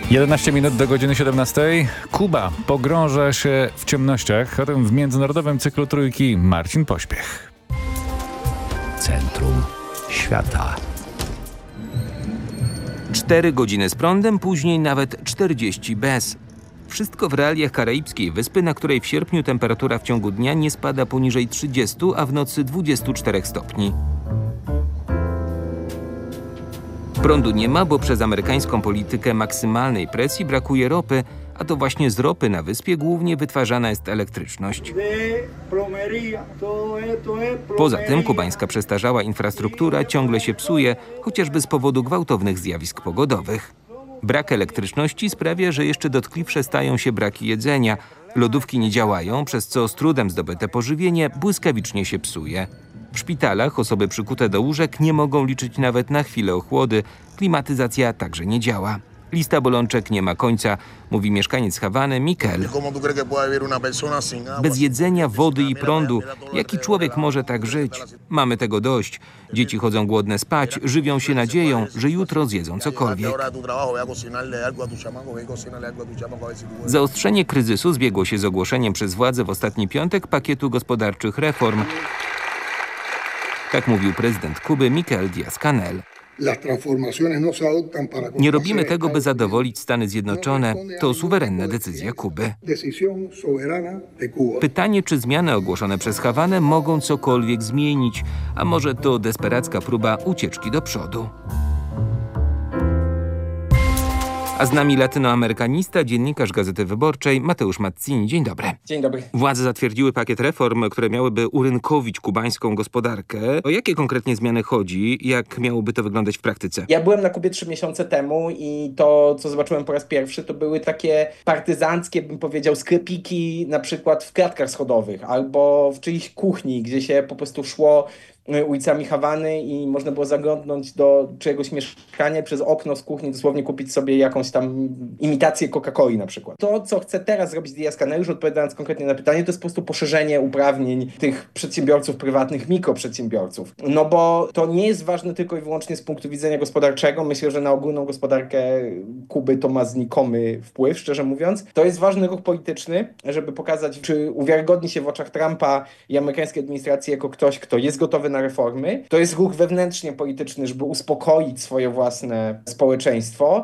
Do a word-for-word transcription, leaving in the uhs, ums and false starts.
jedenaście minut do godziny siedemnastej. Kuba pogrąża się w ciemnościach. O tym w międzynarodowym cyklu Trójki Marcin Pośpiech. Centrum świata. Cztery godziny z prądem, później nawet czterdzieści bez. Wszystko w realiach karaibskiej wyspy, na której w sierpniu temperatura w ciągu dnia nie spada poniżej trzydziestu, a w nocy dwudziestu czterech stopni. Prądu nie ma, bo przez amerykańską politykę maksymalnej presji brakuje ropy, a to właśnie z ropy na wyspie głównie wytwarzana jest elektryczność. Poza tym kubańska przestarzała infrastruktura ciągle się psuje, chociażby z powodu gwałtownych zjawisk pogodowych. Brak elektryczności sprawia, że jeszcze dotkliwsze stają się braki jedzenia. Lodówki nie działają, przez co z trudem zdobyte pożywienie błyskawicznie się psuje. W szpitalach osoby przykute do łóżek nie mogą liczyć nawet na chwilę ochłody. Klimatyzacja także nie działa. Lista bolączek nie ma końca, mówi mieszkaniec Hawany Mikel. Bez jedzenia, wody i prądu, jaki człowiek może tak żyć? Mamy tego dość. Dzieci chodzą głodne spać, żywią się nadzieją, że jutro zjedzą cokolwiek. Zaostrzenie kryzysu zbiegło się z ogłoszeniem przez władze w ostatni piątek pakietu gospodarczych reform. Tak mówił prezydent Kuby Miguel Díaz-Canel. Nie robimy tego, by zadowolić Stany Zjednoczone. To suwerenna decyzja Kuby. Pytanie, czy zmiany ogłoszone przez Hawanę mogą cokolwiek zmienić, a może to desperacka próba ucieczki do przodu. A z nami latynoamerykanista, dziennikarz Gazety Wyborczej Mateusz Mazzini. Dzień dobry. Dzień dobry. Władze zatwierdziły pakiet reform, które miałyby urynkowić kubańską gospodarkę. O jakie konkretnie zmiany chodzi? Jak miałoby to wyglądać w praktyce? Ja byłem na Kubie trzy miesiące temu i to, co zobaczyłem po raz pierwszy, to były takie partyzanckie, bym powiedział, sklepiki na przykład w klatkach schodowych albo w czyjejś kuchni, gdzie się po prostu szło ulicami Hawany i można było zaglądnąć do czyjegoś mieszkania przez okno z kuchni, dosłownie kupić sobie jakąś tam imitację Coca-Coli na przykład. To, co chce teraz zrobić Díaz-Canel, już odpowiadając konkretnie na pytanie, to jest po prostu poszerzenie uprawnień tych przedsiębiorców prywatnych, mikroprzedsiębiorców. No bo to nie jest ważne tylko i wyłącznie z punktu widzenia gospodarczego. Myślę, że na ogólną gospodarkę Kuby to ma znikomy wpływ, szczerze mówiąc. To jest ważny ruch polityczny, żeby pokazać, czy uwiarygodni się w oczach Trumpa i amerykańskiej administracji jako ktoś, kto jest gotowy na reformy. To jest ruch wewnętrznie polityczny, żeby uspokoić swoje własne społeczeństwo.